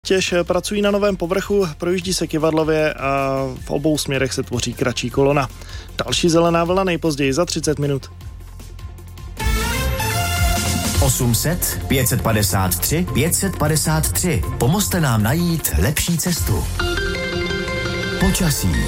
Těž pracují na novém povrchu, projíždí se kyvadlově a v obou směrech se tvoří kratší kolona. Další zelená vlna nejpozději za 30 minut. 800 553 553. Pomozte nám najít lepší cestu. Počasí.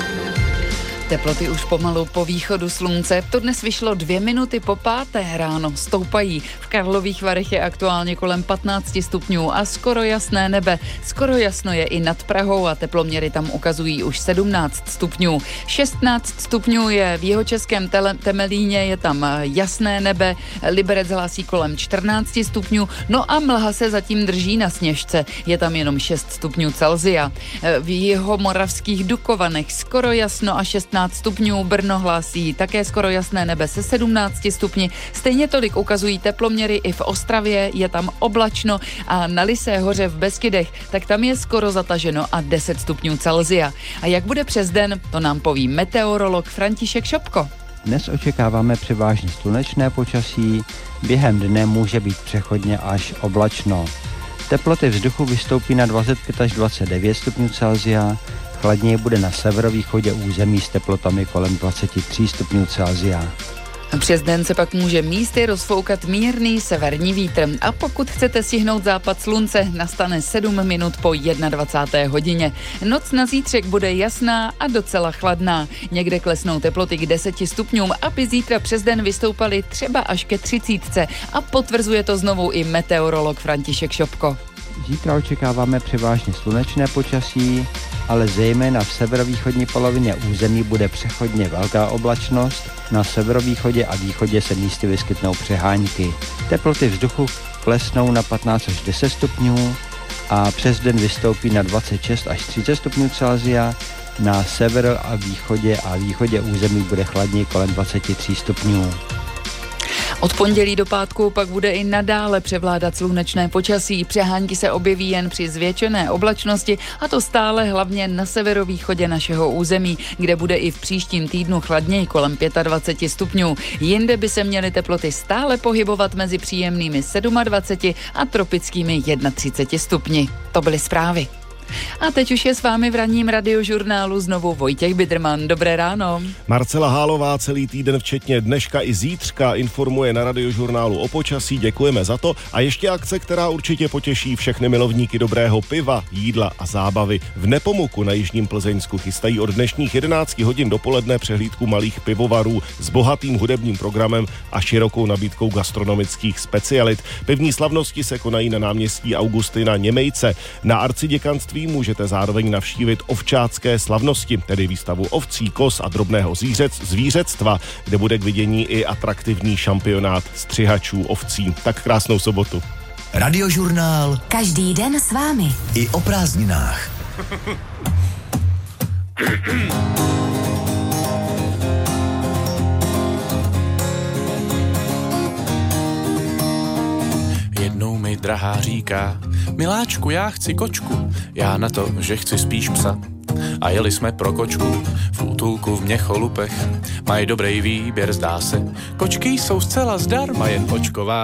Teploty už pomalu po východu slunce. To dnes vyšlo 2 minuty po 5. ráno. Stoupají. V Karlových Varech je aktuálně kolem 15 stupňů a skoro jasné nebe. Skoro jasno je i nad Prahou a teploměry tam ukazují už 17 stupňů. 16 stupňů je v jihočeském Temelíně, je tam jasné nebe. Liberec hlásí kolem 14 stupňů. No a mlha se zatím drží na Sněžce. Je tam jenom 6 stupňů Celsia. V jihomoravských Dukovanech skoro jasno a 16 stupňů, Brno hlásí také skoro jasné nebe se 17 stupni. Stejně tolik ukazují teploměry i v Ostravě, je tam oblačno a na Lysé hoře v Beskydech, tak tam je skoro zataženo a 10 stupňů Celsia. A jak bude přes den, to nám poví meteorolog František Šopko. Dnes očekáváme převážně slunečné počasí, během dne může být přechodně až oblačno. Teploty vzduchu vystoupí na 25 až 29 stupňů Celsia, chladněji bude na severovýchodě území s teplotami kolem 23 stupňů Celsia. Přes den se pak může místy rozfoukat mírný severní vítr a pokud chcete stihnout západ slunce, nastane 7 minut po 21. hodině. Noc na zítřek bude jasná a docela chladná. Někde klesnou teploty k 10 stupňům, aby zítra přes den vystoupaly třeba až ke 30 a potvrzuje to znovu i meteorolog František Šopko. Zítra očekáváme převážně slunečné počasí, ale zejména v severovýchodní polovině území bude přechodně velká oblačnost, na severovýchodě a východě se místy vyskytnou přehánky. Teploty vzduchu klesnou na 15 až 10 stupňů a přes den vystoupí na 26 až 30 stupňů Celsia, na severu a východě území bude chladněji kolem 23 stupňů. Od pondělí do pátku pak bude i nadále převládat slunečné počasí. Přehánky se objeví jen při zvětšené oblačnosti a to stále hlavně na severovýchodě našeho území, kde bude i v příštím týdnu chladněji kolem 25 stupňů. Jinde by se měly teploty stále pohybovat mezi příjemnými 27 a tropickými 31 stupni. To byly zprávy. A teď už je s vámi v ranním radiožurnálu znovu Vojtěch Biderman. Dobré ráno. Marcela Hálová celý týden včetně dneška i zítřka informuje na radiožurnálu o počasí, děkujeme za to. A ještě akce, která určitě potěší všechny milovníky dobrého piva, jídla a zábavy. V Nepomuku na jižním Plzeňsku chystají od dnešních 11 hodin dopoledne přehlídku malých pivovarů s bohatým hudebním programem a širokou nabídkou gastronomických specialit. Pivní slavnosti se konají na náměstí Augustina Němejce. Na arciděkanství můžete zároveň navštívit ovčácké slavnosti, tedy výstavu ovcí, koz a drobného zvířectva, kde bude k vidění i atraktivní šampionát střihačů ovcí. Tak krásnou sobotu. Radiožurnál. Každý den s vámi. I o prázdninách. Jednou mi drahá říká: miláčku, já chci kočku. Já na to, že chci spíš psa. A jeli jsme pro kočku v útulku v Měcholupech. Mají dobrý výběr, zdá se. Kočky jsou zcela zdarma, jen očková